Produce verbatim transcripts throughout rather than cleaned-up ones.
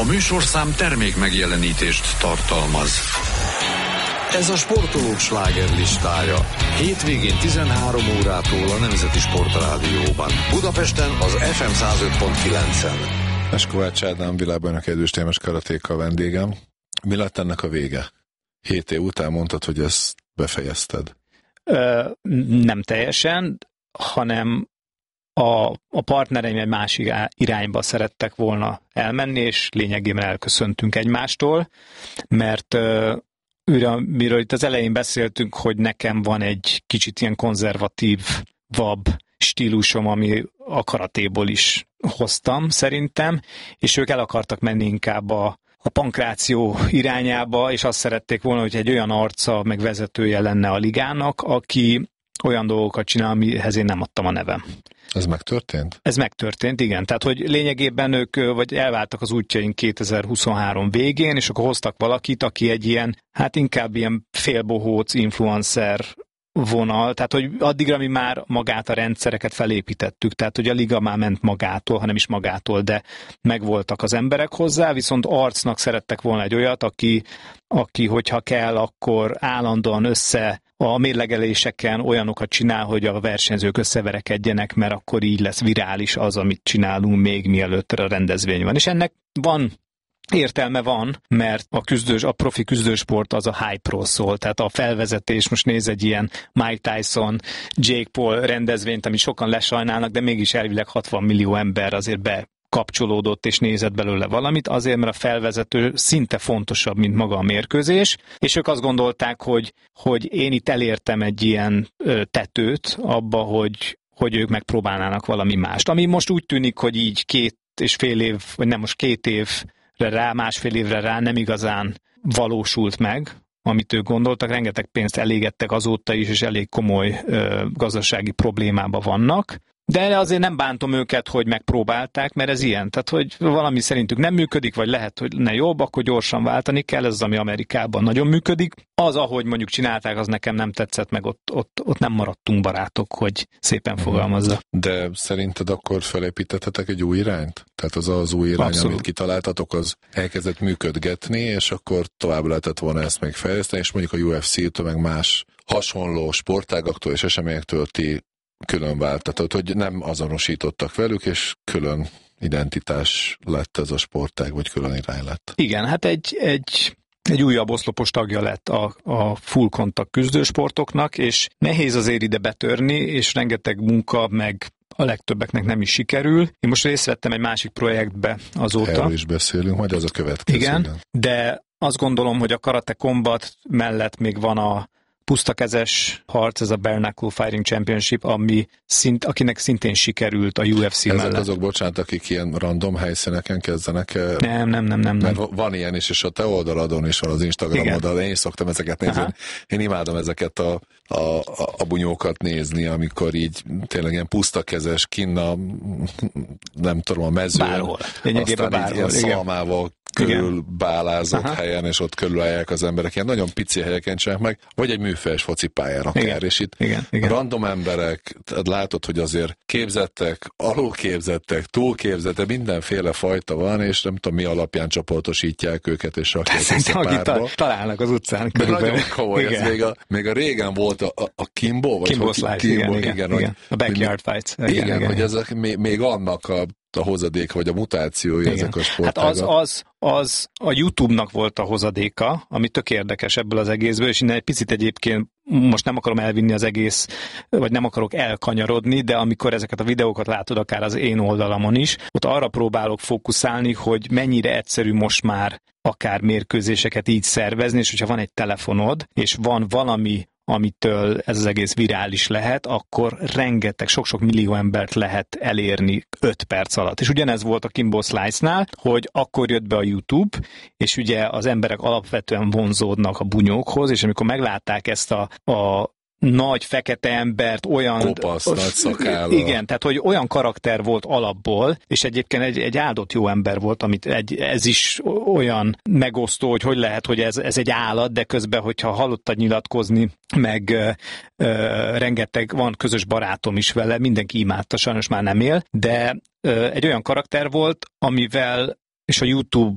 A műsorszám termék megjelenítést tartalmaz. Ez a sportolók slágerlistája. Hétvégén tizenhárom órától a Nemzeti Sportrádióban. Budapesten az ef em száz öt pont kilencen. Kovács Ádám, világbajnok idős karatéka vendégem. Mi lett ennek a vége? Hét év után mondtad, hogy ezt befejezted. Ö, nem teljesen, hanem a, a partnereim egy másik irányba szerettek volna elmenni, és lényegében elköszöntünk egymástól, mert ö, Őre, miről itt az elején beszéltünk, hogy nekem van egy kicsit ilyen konzervatív, vab stílusom, ami a karatéból is hoztam szerintem, és ők el akartak menni inkább a, a pankráció irányába, és azt szerették volna, hogy egy olyan arca, meg vezetője lenne a ligának, aki olyan dolgokat csinál, amihez én nem adtam a nevem. Ez megtörtént? Ez megtörtént, igen. Tehát, hogy lényegében ők vagy elváltak az útjaink kétezer-huszonhárom végén, és akkor hoztak valakit, aki egy ilyen, hát inkább ilyen félbohóc influencer vonal, tehát, hogy addigra mi már magát a rendszereket felépítettük, tehát, hogy a liga már ment magától, hanem is magától, de megvoltak az emberek hozzá, viszont arcnak szerettek volna egy olyat, aki, aki hogyha kell, akkor állandóan össze a mérlegeléseken olyanokat csinál, hogy a versenyzők összeverekedjenek, mert akkor így lesz virális az, amit csinálunk még mielőtt a rendezvény van. És ennek van értelme van, mert a küzdős, a profi küzdősport az a hype-ról szól, tehát a felvezetés, most néz egy ilyen Mike Tyson, Jake Paul rendezvényt, amit sokan lesajnálnak, de mégis elvileg hatvan millió ember azért be kapcsolódott és nézett belőle valamit, azért, mert a felvezető szinte fontosabb, mint maga a mérkőzés, és ők azt gondolták, hogy, hogy én itt elértem egy ilyen ö, tetőt abba, hogy, hogy ők megpróbálnának valami mást. Ami most úgy tűnik, hogy így két és fél év, vagy nem most két évre rá, másfél évre rá nem igazán valósult meg, amit ők gondoltak, rengeteg pénzt elégettek azóta is, és elég komoly ö, gazdasági problémában vannak. De azért nem bántom őket, hogy megpróbálták, mert ez ilyen. Tehát, hogy valami szerintük nem működik, vagy lehet, hogy ne jobb, akkor gyorsan váltani kell, ez az, ami Amerikában nagyon működik. Az, ahogy mondjuk csinálták, az nekem nem tetszett, meg ott, ott, ott nem maradtunk barátok, hogy szépen fogalmazza. De szerinted akkor felépítettetek egy új irányt? Tehát az az új irány, Abszolút. Amit kitaláltatok, az elkezdett működgetni, és akkor tovább lehetett volna ezt még fejleszteni, és mondjuk a u ef cé-től, meg más hasonló sportágaktól és eseményektől ti külön váltatott, hogy nem azonosítottak velük, és külön identitás lett ez a sportág, vagy külön irány lett. Igen, hát egy, egy, egy újabb oszlopos tagja lett a, a full contact küzdősportoknak, és nehéz azért ide betörni, és rengeteg munka, meg a legtöbbeknek nem is sikerül. Én most részt vettem egy másik projektbe azóta. Erről is beszélünk, majd az a következő. Igen, igen, de azt gondolom, hogy a Karate Combat mellett még van a pusztakezes harc, ez a Bare Knuckle Fighting Championship, ami szint, akinek szintén sikerült a u ef cé Ezek mellett. azok, bocsánat, akik ilyen random helyszíneken kezdenek. Nem, nem, nem, nem. nem. Van ilyen is, és a te oldaladon is van, az Instagram Igen. oldal, én is szoktam ezeket nézni. Aha. Én imádom ezeket a, a, a, a bunyókat nézni, amikor így tényleg ilyen pusztakezes, kinn a, nem tudom, a mezőn. Bárhol. Lényegében aztán bárhol. Így ilyen szalmával körül bálázott Aha. helyen, és ott körülállják az emberek. Ilyen nagyon pici helyeken csinálják meg, vagy egy műfejs focipályán akár. Igen. És itt Igen. Igen. random emberek, látod, hogy azért képzettek, alulképzettek, túlképzettek, mindenféle fajta van, és nem tudom mi alapján csoportosítják őket, és rakják Szerintem, akik találnak az utcán. De nagyon komoly, ez még a, még a régen volt a, a, a Kimbo, vagy Kimbo Slice, Kimbo, igen, igen, igen, igen. A backyard fights. Igen, igen, igen, hogy ezek még, még annak a a hozadék, vagy a mutációja ezek a sportágak. Hát az, az, az a YouTube-nak volt a hozadéka, ami tök érdekes ebből az egészből, és innen egy picit egyébként most nem akarom elvinni az egész, vagy nem akarok elkanyarodni, de amikor ezeket a videókat látod, akár az én oldalamon is, ott arra próbálok fókuszálni, hogy mennyire egyszerű most már akár mérkőzéseket így szervezni, és hogyha van egy telefonod, és van valami, amitől ez az egész virális lehet, akkor rengeteg, sok-sok millió embert lehet elérni öt perc alatt. És ugyanez volt a Kimbo Slice-nál, hogy akkor jött be a YouTube, és ugye az emberek alapvetően vonzódnak a bunyókhoz, és amikor meglátták ezt a, a nagy fekete embert, olyan... Kopasz, nagy szakállal. Igen, tehát hogy olyan karakter volt alapból, és egyébként egy, egy áldott jó ember volt, amit egy, ez is olyan megosztó, hogy hogy lehet, hogy ez, ez egy állat, de közben, hogyha hallottad nyilatkozni, meg ö, ö, rengeteg, van közös barátom is vele, mindenki imádta, sajnos már nem él, de ö, egy olyan karakter volt, amivel és a YouTube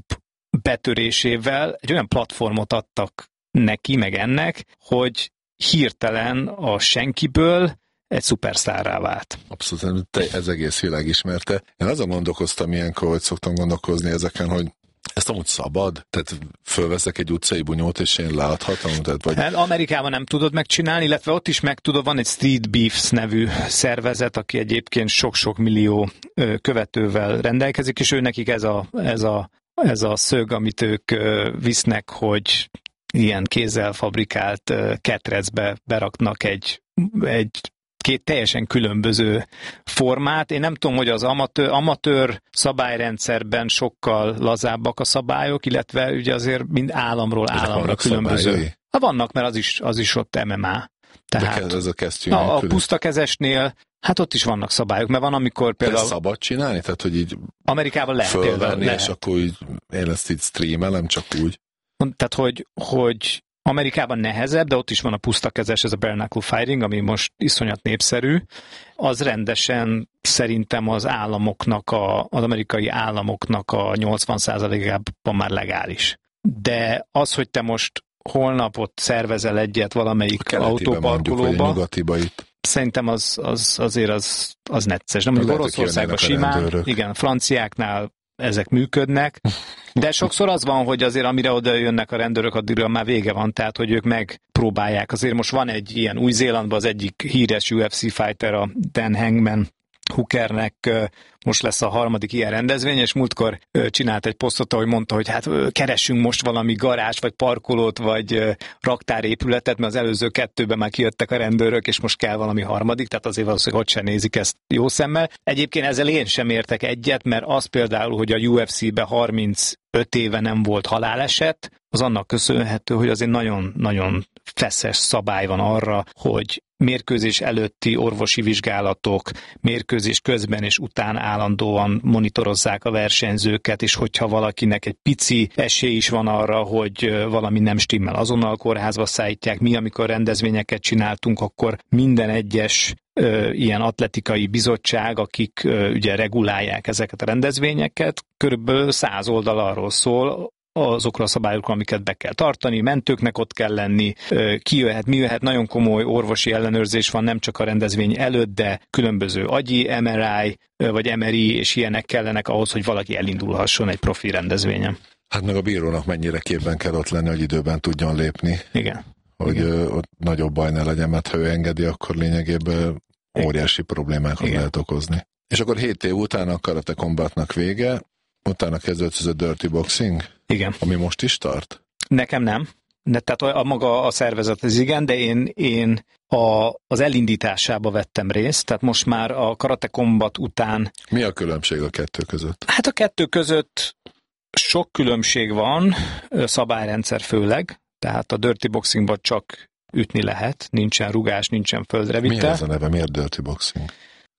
betörésével egy olyan platformot adtak neki, meg ennek, hogy hirtelen a senkiből egy szupersztárrá vált. Abszolút, te ez egész világ ismerte. Én azon gondolkoztam ilyenkor, hogy szoktam gondolkozni ezeken, hogy ezt amúgy szabad? Tehát fölveszek egy utcai bunyót, és én láthatom? Tehát vagy... Hát Amerikában nem tudod megcsinálni, illetve ott is meg tudod, van egy Street Beefs nevű szervezet, aki egyébként sok-sok millió követővel rendelkezik, és ő nekik ez a, ez a, ez a szög, amit ők visznek, hogy ilyen kézzel fabrikált ketrecbe beraknak egy, egy két teljesen különböző formát. Én nem tudom, hogy az amatőr, amatőr szabályrendszerben sokkal lazábbak a szabályok, illetve ugye azért mind államról államra különböző. Ha vannak, mert az is, az is ott em em á. Tehát de ez a kesztyű. A, a pusztakezesnél, hát ott is vannak szabályok, mert van, amikor például... Ez szabad csinálni? Tehát, hogy így Amerikában lehet fölvenni, például. Lehet. És akkor így, én ezt így streamelem, csak úgy. Tehát, hogy, hogy Amerikában nehezebb, de ott is van a pusztakezes, ez a bare knuckle fighting, ami most iszonyat népszerű. Az rendesen szerintem az államoknak, a, az amerikai államoknak a nyolcvan százalékában már legális. De az, hogy te most holnap ott szervezel egyet valamelyik autóparkolóba, szerintem az, az azért az, az necces. Nem mondjuk Oroszországban simán, igen, franciáknál ezek működnek, de sokszor az van, hogy azért amire oda jönnek a rendőrök, addigra már vége van, tehát hogy ők megpróbálják. Azért most van egy ilyen Új-Zélandban az egyik híres u ef cé fighter, a Dan Hangman Hookernek most lesz a harmadik ilyen rendezvény, és múltkor csinált egy posztot, ahogy mondta, hogy hát keressünk most valami garázs, vagy parkolót, vagy raktárépületet, mert az előző kettőben már kijöttek a rendőrök, és most kell valami harmadik, tehát azért valószínűleg ott sem nézik ezt jó szemmel. Egyébként ezzel én sem értek egyet, mert az például, hogy a u ef cé-ben harmincöt éve nem volt haláleset, az annak köszönhető, hogy azért nagyon-nagyon feszes szabály van arra, hogy mérkőzés előtti orvosi vizsgálatok, mérkőzés közben és után állandóan monitorozzák a versenyzőket, és hogyha valakinek egy pici esély is van arra, hogy valami nem stimmel, azonnal kórházba szállítják. Mi, amikor rendezvényeket csináltunk, akkor minden egyes ö, ilyen atletikai bizottság, akik ö, ugye regulálják ezeket a rendezvényeket, körülbelül száz oldal arról szól, azokról a szabályokról, amiket be kell tartani, mentőknek ott kell lenni, ki jöhet, mi jöhet, nagyon komoly orvosi ellenőrzés van, nem csak a rendezvény előtt, de különböző agyi, em er i, vagy em er i és ilyenek kellenek ahhoz, hogy valaki elindulhasson egy profi rendezvényen. Hát meg a bírónak mennyire képben kell ott lenni, hogy időben tudjon lépni. Igen. Hogy Igen. ott nagyobb baj ne legyen, mert ha ő engedi, akkor lényegében óriási problémákat Igen. lehet okozni. És akkor hét év után a Karate Combatnak vége, utána kezdődött ez a Dirty Boxing? Igen. Ami most is tart? Nekem nem. De, tehát a, a maga a szervezet az igen, de én, én a, az elindításába vettem részt, tehát most már a Karate Combat után... Mi a különbség a kettő között? Hát a kettő között sok különbség van, szabályrendszer főleg, tehát a Dirty Boxingban csak ütni lehet, nincsen rugás, nincsen földre vitel. Mi ez a neve? Miért Dirty Boxing?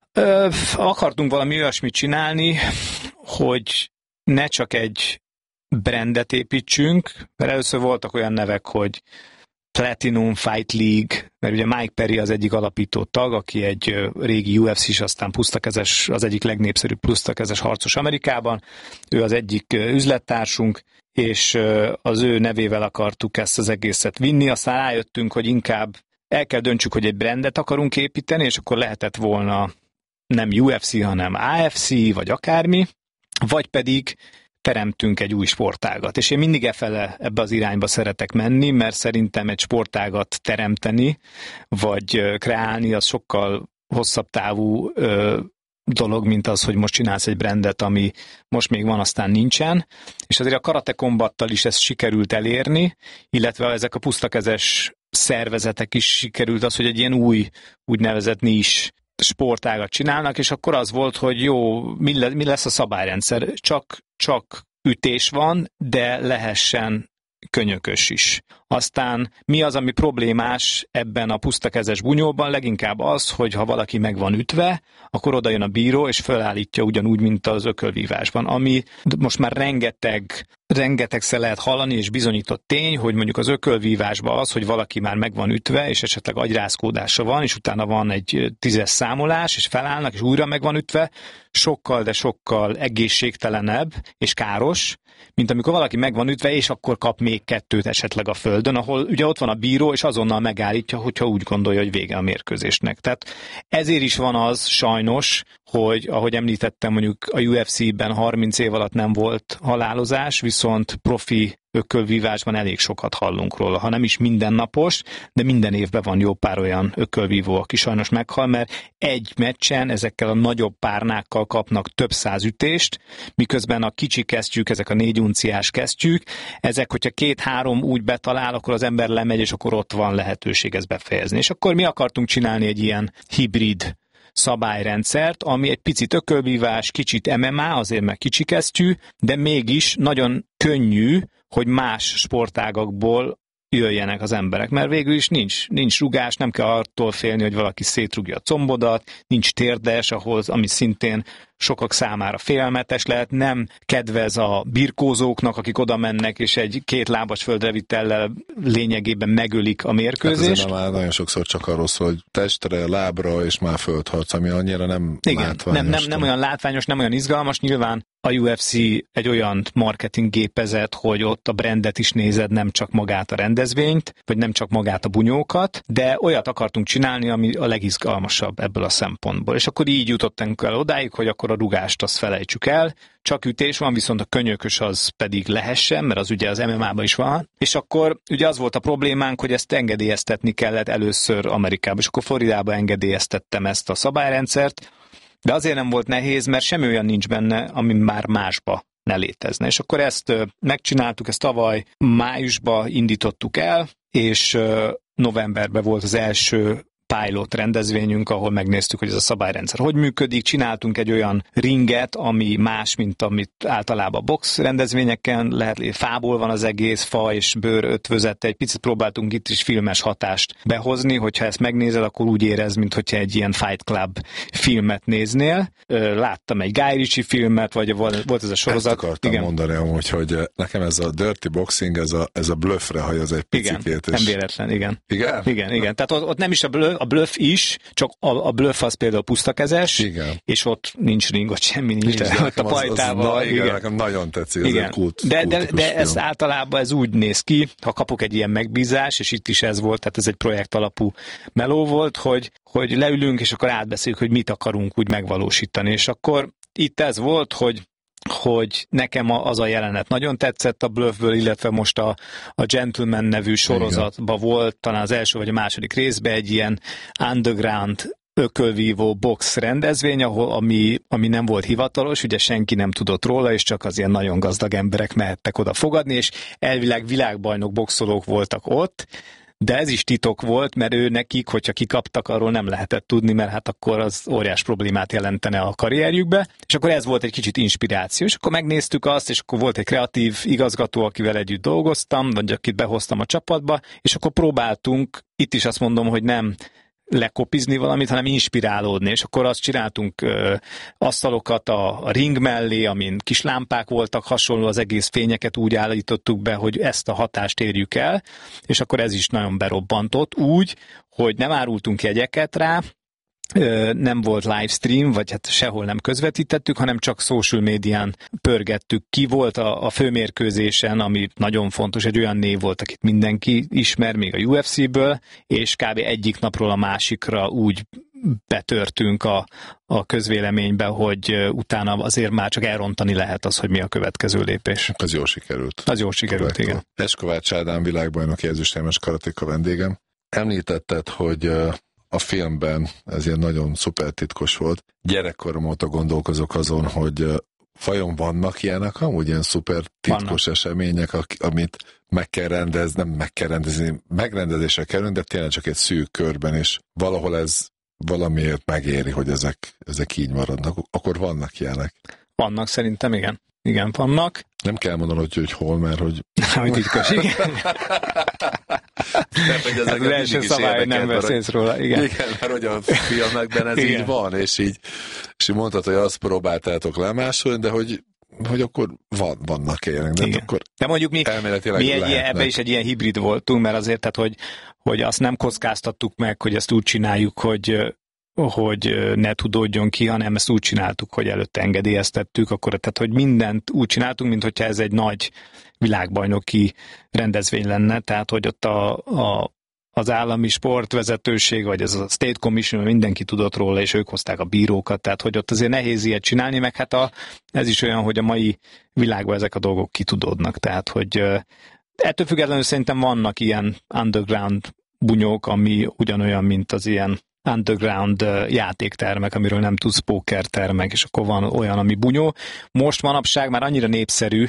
Ö, akartunk valami olyasmit csinálni, hogy ne csak egy brandet építsünk, mert először voltak olyan nevek, hogy Platinum Fight League, mert ugye Mike Perry az egyik alapító tag, aki egy régi u ef cé-s, aztán pusztakezes, az egyik legnépszerűbb pusztakezes harcos Amerikában. Ő az egyik üzlettársunk, és az ő nevével akartuk ezt az egészet vinni, aztán rájöttünk, hogy inkább el kell döntsük, hogy egy brandet akarunk építeni, és akkor lehetett volna nem u ef cé, hanem á ef cé, vagy akármi, vagy pedig teremtünk egy új sportágat. És én mindig efele, ebbe az irányba szeretek menni, mert szerintem egy sportágat teremteni, vagy kreálni, az sokkal hosszabb távú ö, dolog, mint az, hogy most csinálsz egy brandet, ami most még van, aztán nincsen. És azért a Karate Combattal is ezt sikerült elérni, illetve ezek a pusztakezes szervezetek is sikerült az, hogy egy ilyen új, úgynevezett nis sportágat csinálnak, és akkor az volt, hogy jó, mi, le, mi lesz a szabályrendszer? Csak, csak ütés van, de lehessen könyökös is. Aztán mi az, ami problémás ebben a pusztakezes bunyóban? Leginkább az, hogy ha valaki meg van ütve, akkor oda jön a bíró, és felállítja ugyanúgy, mint az ökölvívásban, ami most már rengeteg rengetegszer lehet hallani, és bizonyított tény, hogy mondjuk az ökölvívásban az, hogy valaki már meg van ütve, és esetleg agyrázkódása van, és utána van egy tízes számolás, és felállnak, és újra meg van ütve, sokkal, de sokkal egészségtelenebb és káros, mint amikor valaki meg van ütve, és akkor kap még kettőt esetleg a földön, ahol ugye ott van a bíró, és azonnal megállítja, hogyha úgy gondolja, hogy vége a mérkőzésnek. Tehát ezért is van az sajnos, hogy ahogy említettem, mondjuk a U F C-ben harminc év alatt nem volt halálozás, viszont profi ökölvívásban elég sokat hallunk róla. Ha nem is mindennapos, de minden évben van jó pár olyan ökölvívó, aki sajnos meghal, mert egy meccsen ezekkel a nagyobb párnákkal kapnak több száz ütést, miközben a kicsi kesztyűk, ezek a négy unciás kesztyűk, ezek, hogyha két-három úgy betalál, akkor az ember lemegy, és akkor ott van lehetőség ezt befejezni. És akkor mi akartunk csinálni egy ilyen hibrid szabályrendszert, ami egy picit ökölvívás, kicsit em em á, azért meg kicsi kesztyű, de mégis nagyon könnyű, hogy más sportágakból jöjjenek az emberek, mert végül is nincs, nincs rugás, nem kell attól félni, hogy valaki szétrugja a combodat, nincs térdes, ahhoz, ami szintén sokak számára félelmetes lehet, nem kedvez a birkózóknak, akik oda mennek, és egy két lábas földrevitellel lényegében megölik a mérkőzést. Hát már nagyon sokszor csak arról szól, hogy testre, lábra és már földharc, ami annyira nem Igen, látványos. Nem, nem, nem olyan látványos, nem olyan izgalmas, nyilván a U F C egy olyan marketing gépezet, hogy ott a brandet is nézed, nem csak magát a rendezvényt, vagy nem csak magát a bunyókat, de olyat akartunk csinálni, ami a legizgalmasabb ebből a szempontból. És akkor így jutottunk el odáig, hogy akkor a rugást azt felejtsük el, csak ütés van, viszont a könyökös az pedig lehessen, mert az ugye az em em á-ban is van, és akkor ugye az volt a problémánk, hogy ezt engedélyeztetni kellett először Amerikában, és akkor Floridában engedélyeztettem ezt a szabályrendszert, de azért nem volt nehéz, mert semmi olyan nincs benne, ami már másba ne létezne. És akkor ezt megcsináltuk, ezt tavaly májusban indítottuk el, és novemberben volt az első pilot rendezvényünk, ahol megnéztük, hogy ez a szabályrendszer hogy működik. Csináltunk egy olyan ringet, ami más, mint amit általában box rendezvényeken lehet. Fából van az egész, fa és bőr ötvözete. Egy picit próbáltunk itt is filmes hatást behozni, hogyha ezt megnézed, akkor úgy érez, mintha egy ilyen Fight Club filmet néznél. Láttam egy Guy Ritchie filmet, vagy volt ez a sorozat. Ezt akartam Igen. mondani amúgy, hogy nekem ez a dirty boxing, ez a, ez a bluffre hajaz egy picikét. Igen, és... nem véletlen, igen. Igen? Igen, igen. Tehát ott, ott nem is a bluff, a bluff is, csak a, a bluff az például pusztakezes, igen. és ott nincs ring, ott semmi nincs, de ott a pajtával. Az, az, igen, nekem nagyon tetszik, ez egy kult, de, de, de ez általában ez úgy néz ki, ha kapok egy ilyen megbízás, és itt is ez volt, tehát ez egy projekt alapú meló volt, hogy, hogy leülünk, és akkor átbeszéljük, hogy mit akarunk úgy megvalósítani, és akkor itt ez volt, hogy hogy nekem az a jelenet nagyon tetszett a Bluffből, illetve most a, a Gentleman nevű sorozatban volt, talán az első vagy a második részben egy ilyen underground ökölvívó box rendezvény, ahol, ami, ami nem volt hivatalos, ugye senki nem tudott róla, és csak az ilyen nagyon gazdag emberek mehettek oda fogadni, és elvileg világbajnok boxolók voltak ott, de ez is titok volt, mert ő nekik, hogyha kikaptak, arról nem lehetett tudni, mert hát akkor az óriás problémát jelentene a karrierjükbe, és akkor ez volt egy kicsit inspiráció, és akkor megnéztük azt, és akkor volt egy kreatív igazgató, akivel együtt dolgoztam, vagy akit behoztam a csapatba, és akkor próbáltunk, itt is azt mondom, hogy nem lekopizni valamit, hanem inspirálódni, és akkor azt csináltunk ö, asztalokat a, a ring mellé, amin kis lámpák voltak, hasonló az egész fényeket úgy állítottuk be, hogy ezt a hatást érjük el, és akkor ez is nagyon berobbantott úgy, hogy nem árultunk jegyeket rá, nem volt livestream, vagy hát sehol nem közvetítettük, hanem csak social médián pörgettük ki. Volt a, a főmérkőzésen, ami nagyon fontos, egy olyan név volt, akit mindenki ismer, még a U F C-ből, és kb. Egyik napról a másikra úgy betörtünk a, a közvéleménybe, hogy utána azért már csak elrontani lehet az, hogy mi a következő lépés. Az jól sikerült. Az jól sikerült, Kovács, igen. Eskovács Ádám világbajnoki ezüstérmes karatéka vendégem. Említetted, hogy a filmben ez ilyen nagyon szuper titkos volt. Gyerekkorom óta gondolkozok azon, hogy vajon vannak ilyenek, amúgy ilyen szuper titkos vannak események, amit meg kell rendezni, nem meg kell rendezni, megrendezésre kerül, de tényleg csak egy szűk körben, és valahol ez valamiért megéri, hogy ezek, ezek így maradnak. Akkor vannak ilyenek. Vannak szerintem, igen. Igen, vannak. Nem kell mondanod, hogy, hogy hol, mert hogy... Hogy titkos, igen. Nem, hogy ezek az első szabály, nem beszélsz róla, igen. Igen, mert hogy a filmekben ez igen. így van, és így, és így mondtad, hogy azt próbáltátok lemásolni, de hogy, hogy akkor van, vannak ilyenek. De, akkor de mondjuk mi, mi egy, ebbe is egy ilyen hibrid voltunk, mert azért, tehát, hogy, hogy azt nem kockáztattuk meg, hogy ezt úgy csináljuk, hogy hogy ne tudódjon ki, hanem ezt úgy csináltuk, hogy előtte engedélyeztettük, akkor tehát, hogy mindent úgy csináltunk, mint hogyha ez egy nagy világbajnoki rendezvény lenne, tehát, hogy ott a, a, az állami sportvezetőség, vagy ez a State Commission, mindenki tudott róla, és ők hozták a bírókat, tehát, hogy ott azért nehéz ilyet csinálni, meg hát a, ez is olyan, hogy a mai világban ezek a dolgok kitudódnak, tehát, hogy ettől függetlenül szerintem vannak ilyen underground bunyók, ami ugyanolyan, mint az ilyen underground játéktermek, amiről nem tudsz, pókertermek, és akkor van olyan, ami bunyó. Most manapság már annyira népszerű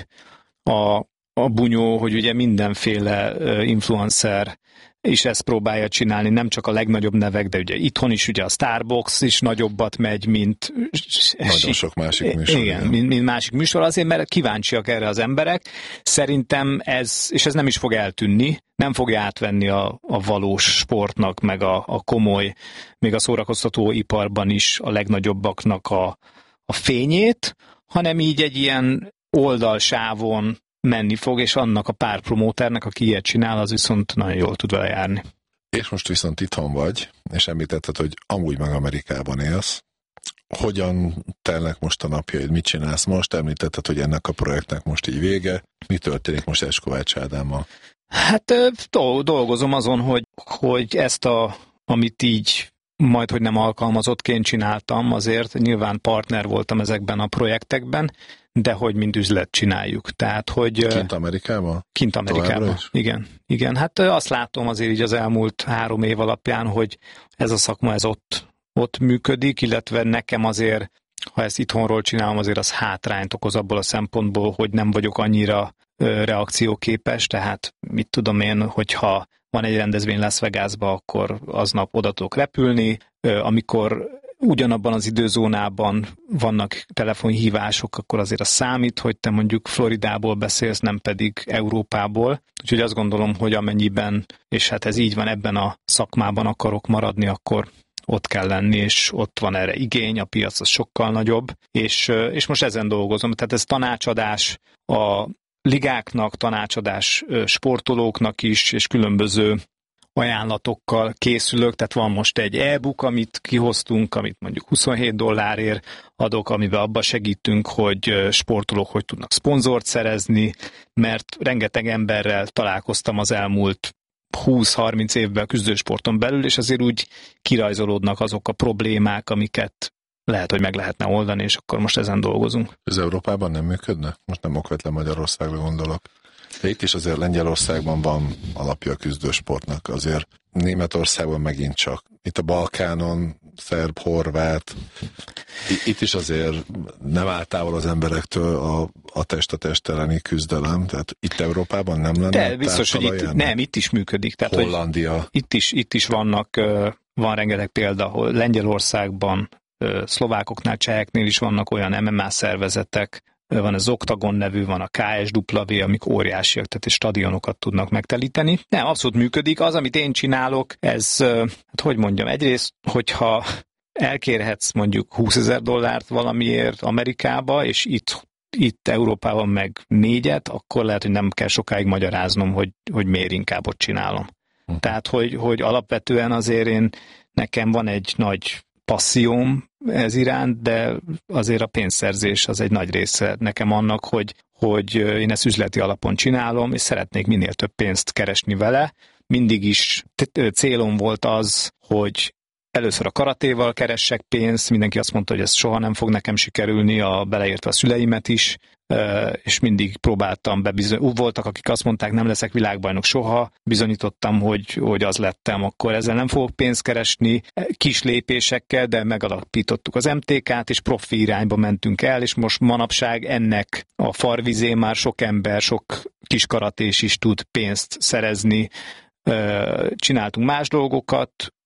a, a bunyó, hogy ugye mindenféle influencer is ezt próbálja csinálni, nem csak a legnagyobb nevek, de ugye itthon is ugye a Starbucks is nagyobbat megy, mint... Nagyon sok másik műsor. Igen, mint, mint másik műsor, azért, mert kíváncsiak erre az emberek. Szerintem ez, és ez nem is fog eltűnni, nem fogja átvenni a, a valós sportnak, meg a, a komoly, még a szórakoztató iparban is a legnagyobbaknak a, a fényét, hanem így egy ilyen oldalsávon menni fog, és annak a pár promóternek, aki ilyet csinál, az viszont nagyon jól tud vele járni. És most viszont itthon vagy, és említetted, hogy amúgy meg Amerikában élsz. Hogyan telnek most a napjaid? Mit csinálsz most? Említetted, hogy ennek a projektnek most így vége. Mi történik most Eskovács Ádámmal? Hát dolgozom azon, hogy, hogy ezt a, amit így majd, hogy nem alkalmazottként csináltam, azért nyilván partner voltam ezekben a projektekben, de hogy mind üzlet csináljuk. Tehát, hogy... Kint Amerikában? Kint Amerikában, igen. Igen, hát azt látom azért így az elmúlt három év alapján, hogy ez a szakma ez ott, ott működik, illetve nekem azért, ha ezt itthonról csinálom, azért az hátrányt okoz abból a szempontból, hogy nem vagyok annyira reakcióképes, tehát mit tudom én, hogyha van egy rendezvény Las Vegasba, akkor aznap oda tudok repülni, amikor ugyanabban az időzónában vannak telefonhívások, akkor azért az számít, hogy te mondjuk Floridából beszélsz, nem pedig Európából. Úgyhogy azt gondolom, hogy amennyiben, és hát ez így van, ebben a szakmában akarok maradni, akkor ott kell lenni, és ott van erre igény, a piac az sokkal nagyobb, és, és most ezen dolgozom. Tehát ez tanácsadás a ligáknak, tanácsadás sportolóknak is, és különböző ajánlatokkal készülök, tehát van most egy e-book, amit kihoztunk, amit mondjuk huszonhét dollárért adok, amiben abba segítünk, hogy sportolók hogy tudnak szponzort szerezni, mert rengeteg emberrel találkoztam az elmúlt húsz-harminc évben a küzdősporton belül, és azért úgy kirajzolódnak azok a problémák, amiket lehet, hogy meg lehetne oldani, és akkor most ezen dolgozunk. Az Európában nem működne? Most nem okvetlen Magyarországra gondolok. De itt is azért Lengyelországban van alapja a küzdősportnak, azért Németországban megint csak. Itt a Balkánon, szerb, horvát, itt is azért nem áll távol az emberektől a, a test a test elleni küzdelem, tehát itt Európában nem lenne. De biztos, hogy itt, nem, itt is működik. Tehát, Hollandia. Itt is, itt is vannak, van rengeteg példa, ahol Lengyelországban, szlovákoknál, cseheknél is vannak olyan em em á szervezetek, van az Octagon nevű, van a ká es dupla vé, amik óriásiak, tehát stadionokat tudnak megtelíteni. Nem, abszolút működik. Az, amit én csinálok, ez, hát hogy mondjam, egyrészt, hogyha elkérhetsz mondjuk húszezer dollárt valamiért Amerikába, és itt, itt Európában meg négyet, akkor lehet, hogy nem kell sokáig magyaráznom, hogy, hogy miért inkább ott csinálom. Hm. Tehát, hogy, hogy alapvetően azért én, nekem van egy nagy passzióm ez iránt, de azért a pénzszerzés az egy nagy része nekem annak, hogy, hogy én ezt üzleti alapon csinálom, és szeretnék minél több pénzt keresni vele. Mindig is célom volt az, hogy először a karatéval keressek pénzt, mindenki azt mondta, hogy ez soha nem fog nekem sikerülni, a beleértve a szüleimet is, és mindig próbáltam bebizonyítani. Voltak, akik azt mondták, nem leszek világbajnok soha, bizonyítottam, hogy, hogy az lettem, akkor ezzel nem fogok pénzt keresni, kis lépésekkel, de megalapítottuk az em té ká-t, és profi irányba mentünk el, és most manapság ennek a farvizén már sok ember, sok kis karatés is tud pénzt szerezni. Csináltunk más dolgokat,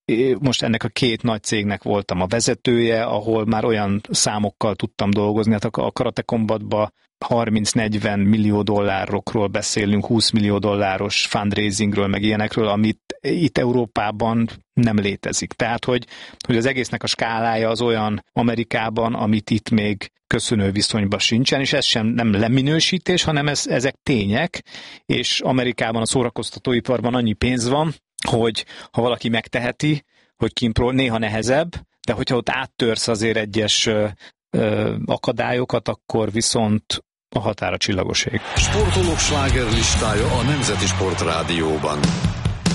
most ennek a két nagy cégnek voltam a vezetője, ahol már olyan számokkal tudtam dolgozni, hát a Karate Combatban harminc-negyven millió dollárokról beszélünk, húsz millió dolláros fundraisingről, meg ilyenekről, amit itt Európában nem létezik. Tehát, hogy, hogy az egésznek a skálája az olyan Amerikában, amit itt még köszönő viszonyban sincsen, és ez sem nem leminősítés, hanem ez, ezek tények, és Amerikában a szórakoztatóiparban annyi pénz van, hogy ha valaki megteheti, hogy kimpról néha nehezebb, de hogyha ott áttörsz azért egyes ö, ö, akadályokat, akkor viszont a határa csillagos ég. Sportolók slágerlistája a Nemzeti Sport Rádióban.